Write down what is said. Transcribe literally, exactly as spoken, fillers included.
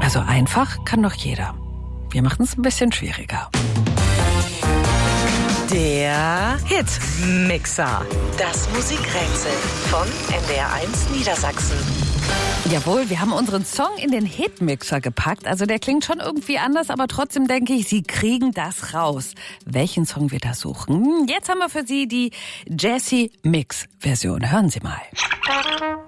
Also einfach kann doch jeder. Wir machen es ein bisschen schwieriger. Der Hitmixer. Das Musikrätsel von N D R eins Niedersachsen. Jawohl, wir haben unseren Song in den Hitmixer gepackt. Also der klingt schon irgendwie anders, aber trotzdem denke ich, Sie kriegen das raus. Welchen Song wir da suchen? Jetzt haben wir für Sie die Jessie Mix Version. Hören Sie mal.